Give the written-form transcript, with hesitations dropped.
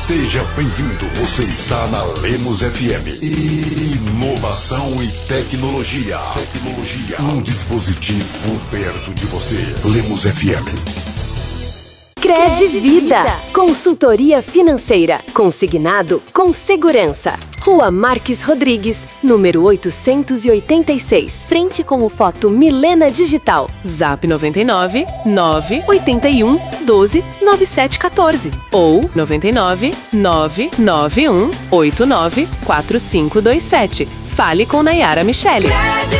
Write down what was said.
Seja bem-vindo, você está na Lemos FM. Inovação e tecnologia. Um dispositivo perto de você. Lemos FM. Credvida, consultoria financeira, consignado com segurança. Rua Marques Rodrigues, número 886, frente com o Foto Milena Digital. Zap 99 981 12 9714 ou 99 991 89 4527. Fale com Nayara Michele.